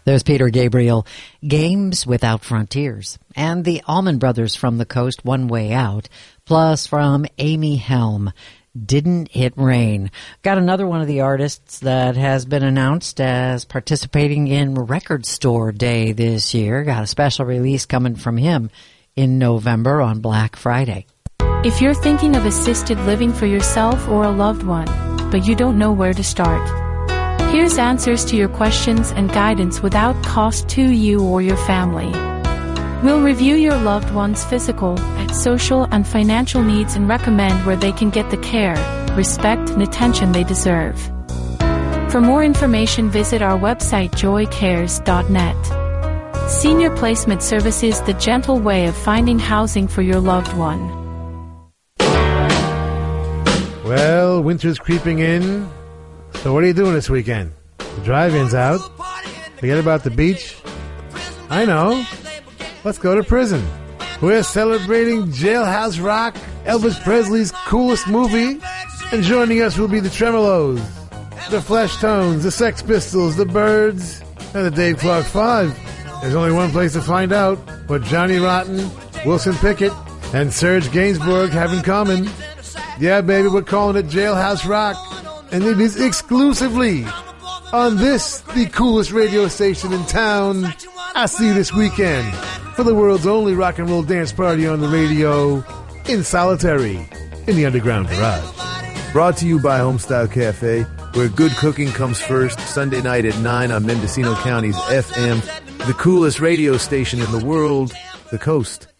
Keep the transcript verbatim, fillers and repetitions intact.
There's Peter Gabriel, Games Without Frontiers, and the Allman Brothers from the Coast, One Way Out, plus from Amy Helm, Didn't It Rain. Got another one of the artists that has been announced as participating in Record Store Day this year. Got a special release coming from him in November on Black Friday. If you're thinking of assisted living for yourself or a loved one, but you don't know where to start, here's answers to your questions and guidance without cost to you or your family. We'll review your loved one's physical, social, and financial needs and recommend where they can get the care, respect, and attention they deserve. For more information, visit our website joy cares dot net. Senior Placement Services, the gentle way of finding housing for your loved one. Well, winter's creeping in. So what are you doing this weekend? The drive-in's out. Forget about the beach. I know. Let's go to prison. We're celebrating Jailhouse Rock, Elvis Presley's coolest movie. And joining us will be the Tremolos, the Flesh Tones, the Sex Pistols, the Byrds, and the Dave Clark Five. There's only one place to find out what Johnny Rotten, Wilson Pickett, and Serge Gainsbourg have in common. Yeah, baby, we're calling it Jailhouse Rock. And it is exclusively on this, the coolest radio station in town. I'll see you this weekend for the world's only rock and roll dance party on the radio in Solitary, in the Underground Garage. Brought to you by Homestyle Cafe, where good cooking comes first, Sunday night at nine on Mendocino County's F M, the coolest radio station in the world, The Coast.